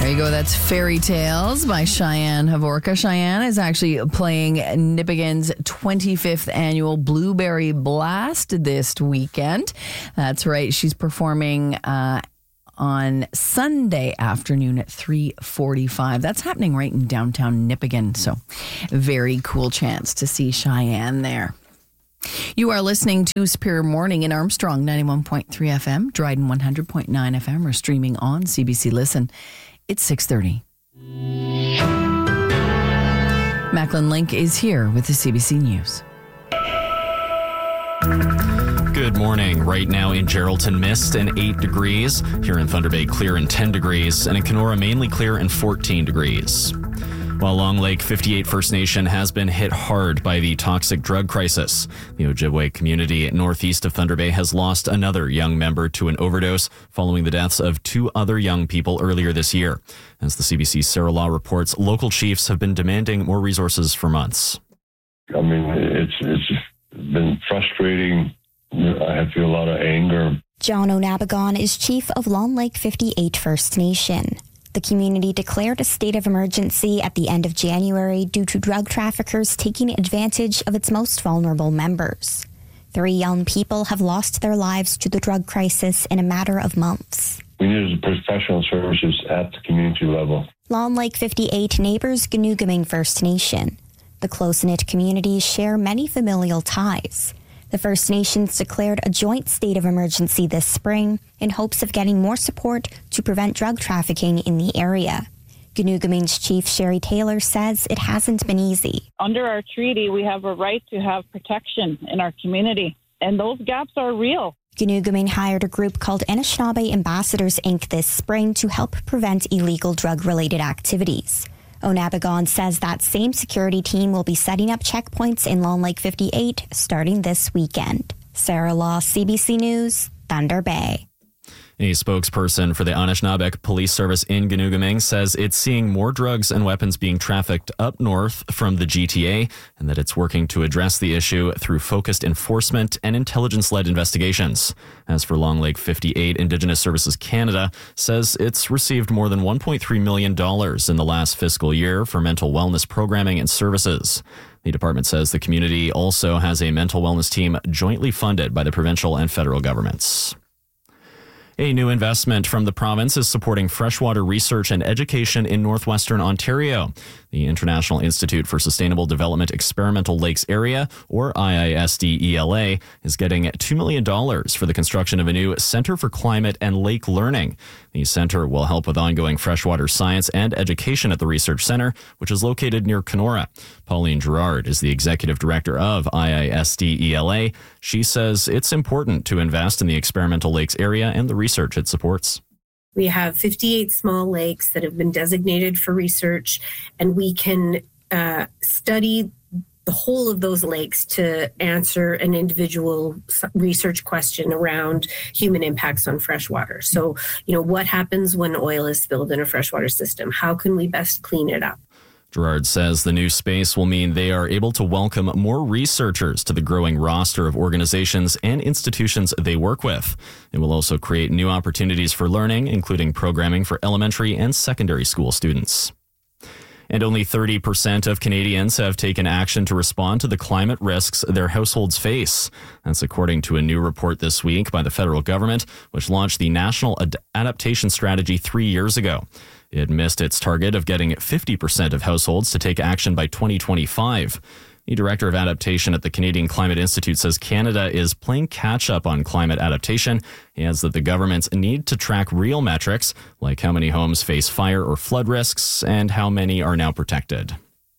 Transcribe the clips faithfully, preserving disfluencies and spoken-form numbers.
There you go. That's Fairy Tales by Cheyenne Havorka. Cheyenne is actually playing Nipigon's twenty-fifth annual Blueberry Blast this weekend. That's right. She's performing uh, on Sunday afternoon at three forty-five. That's happening right in downtown Nipigon. So very cool chance to see Cheyenne there. You are listening to Superior Morning in Armstrong, ninety-one point three F M, Dryden one hundred point nine F M, or streaming on C B C Listen. It's six thirty. Macklin Link is here with the C B C News. Good morning. Right now in Geraldton, mist and eight degrees. Here in Thunder Bay, clear and ten degrees. And in Kenora, mainly clear and fourteen degrees. While Long Lake fifty-eight First Nation has been hit hard by the toxic drug crisis, the Ojibwe community northeast of Thunder Bay has lost another young member to an overdose following the deaths of two other young people earlier this year. As the C B C's Sarah Law reports, local chiefs have been demanding more resources for months. I mean, it's it's been frustrating. I feel a lot of anger. John O'Nabagon is chief of Long Lake fifty-eight First Nation. The community declared a state of emergency at the end of January due to drug traffickers taking advantage of its most vulnerable members. Three young people have lost their lives to the drug crisis in a matter of months. We need professional services at the community level. Long Lake fifty-eight neighbors Ganoogaming First Nation. The close-knit communities share many familial ties. The First Nations declared a joint state of emergency this spring in hopes of getting more support to prevent drug trafficking in the area. Ganoogaming's Chief Sherry Taylor says it hasn't been easy. Under our treaty, we have a right to have protection in our community, and those gaps are real. Ganoogaming hired a group called Anishinaabe Ambassadors Incorporated this spring to help prevent illegal drug-related activities. O'Nabagon says that same security team will be setting up checkpoints in Long Lake fifty-eight starting this weekend. Sarah Law, C B C News, Thunder Bay. A spokesperson for the Anishinaabe Police Service in Ganoogaming says it's seeing more drugs and weapons being trafficked up north from the G T A and that it's working to address the issue through focused enforcement and intelligence-led investigations. As for Long Lake fifty-eight, Indigenous Services Canada says it's received more than one point three million dollars in the last fiscal year for mental wellness programming and services. The department says the community also has a mental wellness team jointly funded by the provincial and federal governments. A new investment from the province is supporting freshwater research and education in northwestern Ontario. The International Institute for Sustainable Development Experimental Lakes Area, or I I S D E L A, is getting two million dollars for the construction of a new Centre for Climate and Lake Learning. The centre will help with ongoing freshwater science and education at the research centre, which is located near Kenora. Pauline Gerard is the executive director of I I S D E L A. She says it's important to invest in the experimental lakes area and the research it supports. We have fifty-eight small lakes that have been designated for research, and we can uh, study the whole of those lakes to answer an individual research question around human impacts on freshwater. So, you know, what happens when oil is spilled in a freshwater system? How can we best clean it up? Gerard says the new space will mean they are able to welcome more researchers to the growing roster of organizations and institutions they work with. It will also create new opportunities for learning, including programming for elementary and secondary school students. And only thirty percent of Canadians have taken action to respond to the climate risks their households face. That's according to a new report this week by the federal government, which launched the National Ad- Adaptation Strategy three years ago. It missed its target of getting fifty percent of households to take action by twenty twenty-five. The director of adaptation at the Canadian Climate Institute says Canada is playing catch-up on climate adaptation. He adds that the governments need to track real metrics, like how many homes face fire or flood risks and how many are now protected.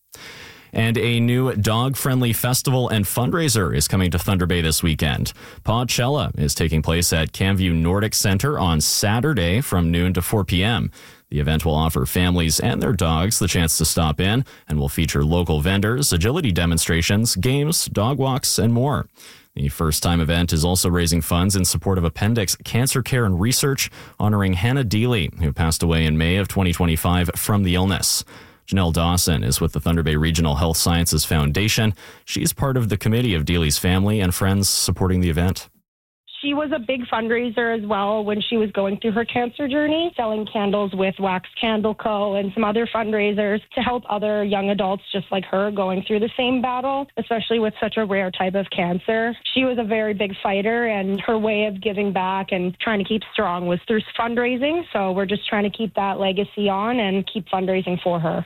And a new dog-friendly festival and fundraiser is coming to Thunder Bay this weekend. Pawchella is taking place at Camview Nordic Centre on Saturday from noon to four p.m. The event will offer families and their dogs the chance to stop in and will feature local vendors, agility demonstrations, games, dog walks, and more. The first-time event is also raising funds in support of appendix cancer care and research, honoring Hannah Deely, who passed away in May of twenty twenty-five from the illness. Janelle Dawson is with the Thunder Bay Regional Health Sciences Foundation. She's part of the committee of Deely's family and friends supporting the event. She was a big fundraiser as well when she was going through her cancer journey, selling candles with Wax Candle Co. and some other fundraisers to help other young adults just like her going through the same battle, especially with such a rare type of cancer. She was a very big fighter, and her way of giving back and trying to keep strong was through fundraising. So we're just trying to keep that legacy on and keep fundraising for her.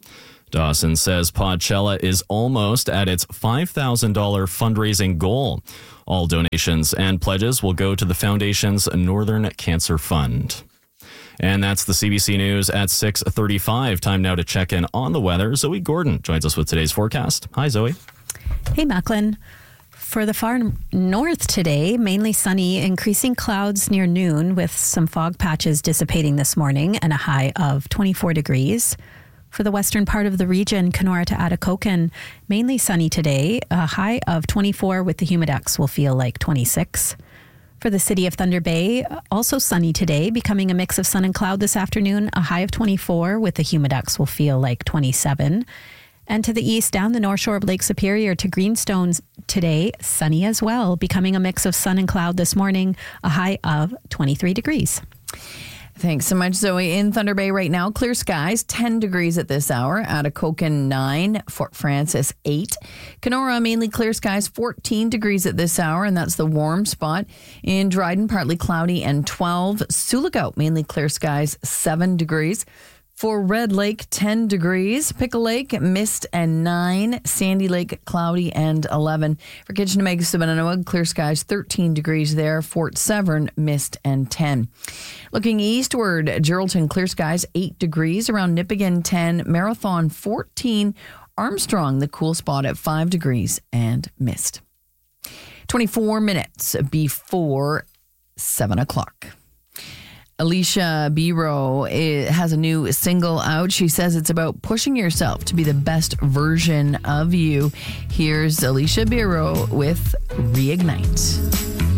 Dawson says Podchella is almost at its five thousand dollars fundraising goal. All donations and pledges will go to the foundation's Northern Cancer Fund. And that's the C B C News at six thirty-five. Time now to check in on the weather. Zoe Gordon joins us with today's forecast. Hi, Zoe. Hey, Macklin. For the far north today, mainly sunny, increasing clouds near noon with some fog patches dissipating this morning and a high of twenty-four degrees. For the western part of the region, Kenora to Atikokan, mainly sunny today, a high of twenty-four with the humidex will feel like twenty-six. For the city of Thunder Bay, also sunny today, becoming a mix of sun and cloud this afternoon, a high of twenty-four with the humidex will feel like twenty-seven. And to the east, down the north shore of Lake Superior to Greenstones today, sunny as well, becoming a mix of sun and cloud this morning, a high of twenty-three degrees. Thanks so much, Zoe. In Thunder Bay right now, clear skies, ten degrees at this hour. Atikokan, nine. Fort Frances, eight. Kenora, mainly clear skies, fourteen degrees at this hour, and that's the warm spot. In Dryden, partly cloudy and twelve. Sioux Lookout, mainly clear skies, seven degrees. For Red Lake, ten degrees. Pickle Lake, mist and nine. Sandy Lake, cloudy and eleven. For Kitchener-Mega-Sibonanoag, clear skies, thirteen degrees there. Fort Severn, mist and ten. Looking eastward, Geraldton, clear skies, eight degrees. Around Nipigon, ten. Marathon, fourteen. Armstrong, the cool spot at five degrees and mist. twenty-four minutes before seven o'clock. Alicia Biro has a new single out. She says it's about pushing yourself to be the best version of you. Here's Alicia Biro with Reignite.